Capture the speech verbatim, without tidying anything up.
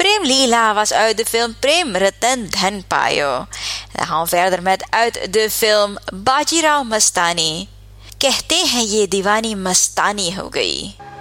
Prem Leela was uit de film Prem Ratan Dhan Payo. Dan gaan we verder met uit de film Bajirao Mastani. कहते हैं ये दीवानी मस्तानी हो गई.